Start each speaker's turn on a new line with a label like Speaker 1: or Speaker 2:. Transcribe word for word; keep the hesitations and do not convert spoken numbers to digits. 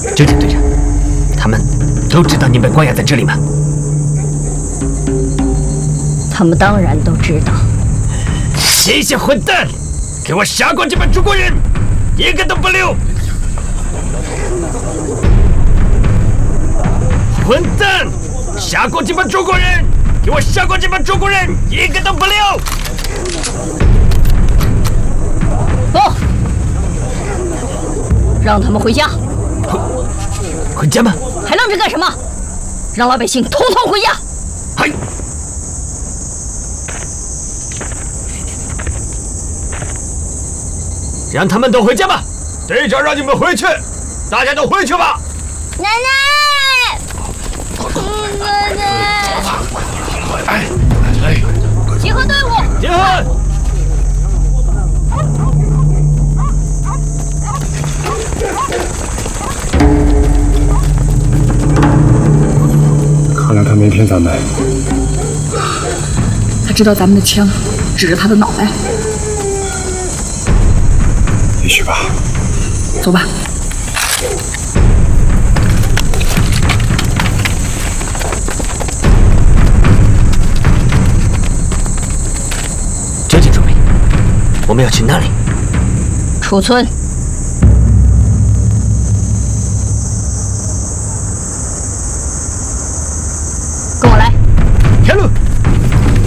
Speaker 1: 纠警队长，他们都知道您被关押在这里吗？
Speaker 2: 他们当然都知道。
Speaker 1: 这些混蛋，给我杀光这帮中国人，一个都不留！混蛋，杀光这帮中国人！给我杀光这帮中国人，一个都不留！
Speaker 2: 不，让他们回家。
Speaker 1: 回家吗？
Speaker 2: 还愣着干什么？让老百姓统统回家！
Speaker 1: 嗨！让他们都回家吧。队长让你们回去，大家都回去吧。
Speaker 2: 奶奶，奶奶，
Speaker 3: 哎哎，
Speaker 2: 集合队伍，
Speaker 1: 集合！
Speaker 4: 看来他没骗咱们。
Speaker 5: 他知道咱们的枪指着他的脑袋。
Speaker 4: 也许吧。
Speaker 5: 走吧。
Speaker 1: 交警准备，我们要去哪里？
Speaker 2: 楚村。跟我来。
Speaker 1: 开路。